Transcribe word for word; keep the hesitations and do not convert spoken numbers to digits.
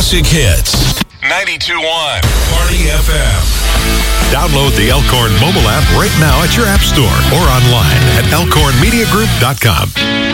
classic hits. ninety-two point one Party F M. Download the Elkhorn mobile app right now at your app store or online at elkhorn media group dot com.